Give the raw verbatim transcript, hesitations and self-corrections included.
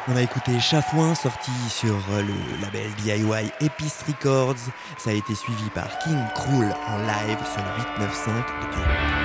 On a écouté Chafouin, sorti sur le label D I Y Epice Records. Ça a été suivi par King Krul en live sur le huit neuf cinq de Clé.